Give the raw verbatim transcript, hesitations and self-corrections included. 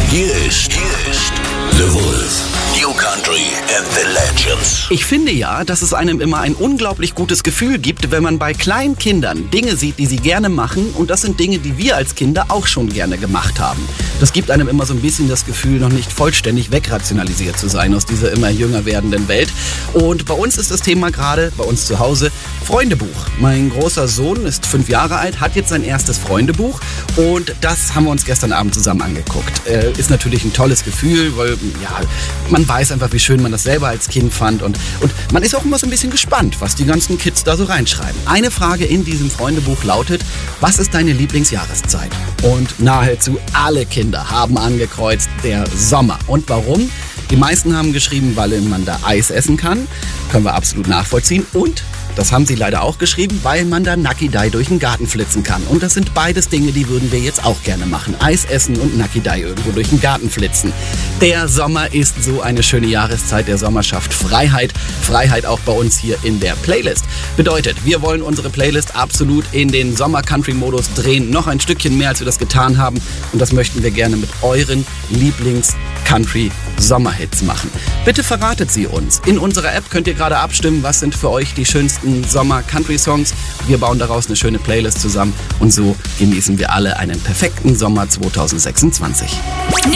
Hier ist, hier ist The Wolf. New Country and the Legends. Ich finde ja, dass es einem immer ein unglaublich gutes Gefühl gibt, wenn man bei kleinen Kindern Dinge sieht, die sie gerne machen. Und das sind Dinge, die wir als Kinder auch schon gerne gemacht haben. Das gibt einem immer so ein bisschen das Gefühl, noch nicht vollständig wegrationalisiert zu sein aus dieser immer jünger werdenden Welt. Und bei uns ist das Thema gerade, bei uns zu Hause, Freundebuch. Mein großer Sohn ist fünf Jahre alt, hat jetzt sein erstes Freundebuch. Und das haben wir uns gestern Abend zusammen angeguckt. Äh, ist natürlich ein tolles Gefühl, weil ja, man weiß einfach, wie schön man das selber als Kind fand. Und, und man ist auch immer so ein bisschen gespannt, was die ganzen Kids da so reinschreiben. Eine Frage in diesem Freundebuch lautet: Was ist deine Lieblingsjahreszeit? Und nahezu alle Kinder haben angekreuzt, der Sommer. Und warum? Die meisten haben geschrieben, weil man da Eis essen kann. Können wir absolut nachvollziehen. Und das haben sie leider auch geschrieben, weil man da Nucky-Dai durch den Garten flitzen kann. Und das sind beides Dinge, die würden wir jetzt auch gerne machen. Eis essen und Nucky-Dai irgendwo durch den Garten flitzen. Der Sommer ist so eine schöne Jahreszeit. Der Sommer schafft Freiheit. Freiheit auch bei uns hier in der Playlist. Bedeutet, wir wollen unsere Playlist absolut in den Sommer-Country-Modus drehen. Noch ein Stückchen mehr, als wir das getan haben. Und das möchten wir gerne mit euren Lieblings-Country-Sommerhits machen. Bitte verratet sie uns. In unserer App könnt ihr gerade abstimmen, was sind für euch die schönsten Sommer-Country-Songs. Wir bauen daraus eine schöne Playlist zusammen und so genießen wir alle einen perfekten Sommer zwanzig sechsundzwanzig.